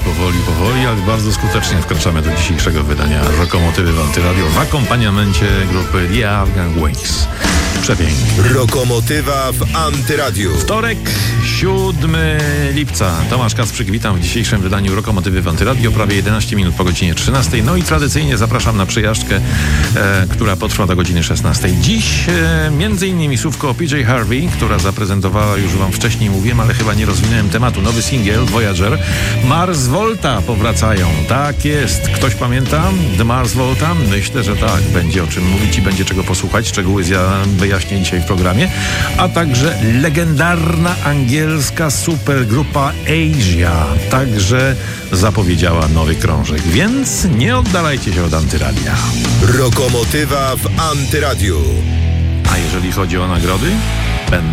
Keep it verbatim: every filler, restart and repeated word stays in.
powoli, powoli, ale bardzo skutecznie wkraczamy do dzisiejszego wydania Rokomotywy w Antyradio w akompaniamencie grupy The Afghan Wigs. Przepięknie. Rokomotywa w Antyradiu. Wtorek, siódmego lipca. Tomasz Kacprzyk, witam w dzisiejszym wydaniu Rokomotywy w Antyradio. Prawie jedenaście minut po godzinie trzynastej. No i tradycyjnie zapraszam na przejażdżkę, e, która potrwa do godziny szesnastej. Dziś e, między innymi słówko o P J Harvey, która zaprezentowała, już wam wcześniej mówiłem, ale chyba nie rozwinąłem tematu, nowy singiel Voyager. Mars Volta powracają. Tak jest. Ktoś pamięta The Mars Volta? Myślę, że tak. Będzie o czym mówić i będzie czego posłuchać. Szczegóły wyjaśnię dzisiaj w programie. A także legendarna angielska supergrupa Asia także zapowiedziała nowy krążek. Więc nie oddalajcie się od Antyradia. Rokomotywa w Antyradiu. A jeżeli chodzi o nagrody?